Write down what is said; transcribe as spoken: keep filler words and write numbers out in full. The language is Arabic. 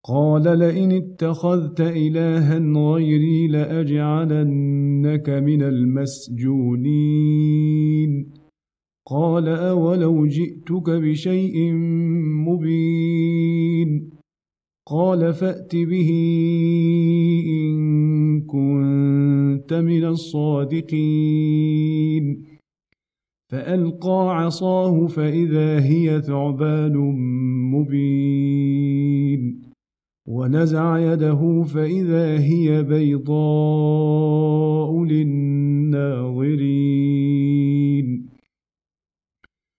قال لئن اتخذت إلها غيري لأجعلنك من المسجونين قال أولو جئتك بشيء مبين قال فأت به إن كنت من الصادقين فألقى عصاه فإذا هي ثعبان مبين ونزع يده فإذا هي بيضاء للناظرين